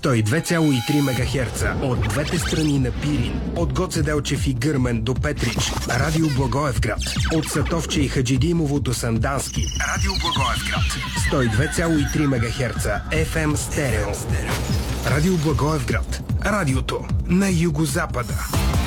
102,3 МГц от двете страни на Пирин, от Гоце Делчев и Гърмен до Петрич. Радио Благоевград, от Сатовче и Хаджидимово до Сандански. Радио Благоевград, 102,3 МГц FM стерео. Радио Благоевград, радиото на югозапада.